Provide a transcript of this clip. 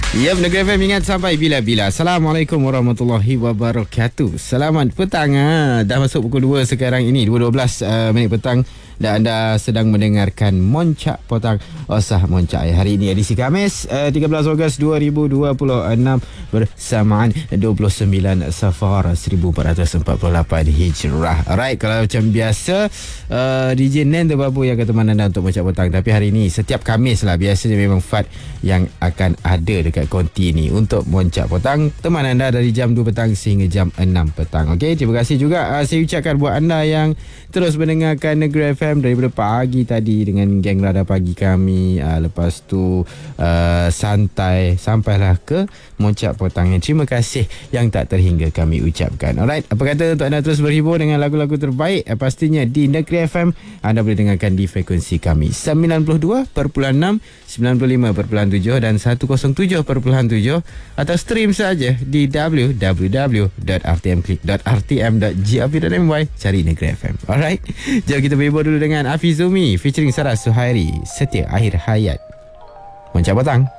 Ya, Negeri FM ingat sampai bila-bila. Assalamualaikum warahmatullahi wabarakatuh. Selamat petang. Dah masuk pukul 2 sekarang ini, 2.12 minit petang. Dan anda sedang mendengarkan Moncak Petang Osah Moncak. Hari ini edisi Khamis 13 Ogos 2026 bersamaan 29 Safar 1448 Hijrah. Alright, kalau macam biasa DJ Nen tu babu yang kata mana anda untuk Moncak Petang. Tapi hari ini setiap Khamis lah, biasanya memang Fad yang akan ada dekat konti ni untuk Moncak Petang. Teman anda dari jam 2 petang sehingga jam 6 petang. Okey, terima kasih juga saya ucapkan buat anda yang terus mendengarkan Negeri FM daripada pagi tadi dengan geng Radar Pagi kami. Lepas tu santai sampailah ke Moncak Petang. Terima kasih yang tak terhingga kami ucapkan. Alright, apa kata untuk anda terus berhibur dengan lagu-lagu terbaik pastinya di Negeri FM. Anda boleh dengarkan di frekuensi kami 92.6, 95.7 dan 107.7 atau stream saja di www.rtmclick.rtm.gov.my. Cari Negeri FM. Alright, jom kita berhibur dulu dengan Afizumi featuring Sarah Suhairi, Setia Akhir Hayat. Moncak Petang.